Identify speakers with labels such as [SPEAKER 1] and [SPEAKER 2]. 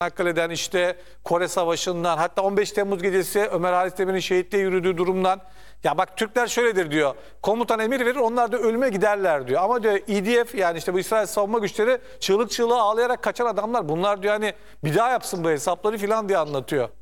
[SPEAKER 1] Çanakkale'den işte Kore Savaşı'ndan hatta 15 Temmuz gecesi Ömer Halis Demir'in şehitliğe yürüdüğü durumdan. Ya bak Türkler şöyledir diyor. Komutan emir verir onlar da ölüme giderler diyor. Ama diyor EDF yani işte bu İsrail savunma güçleri çığlık çığlığa ağlayarak kaçan adamlar. Bunlar diyor hani bir daha yapsın bu hesapları filan diye anlatıyor.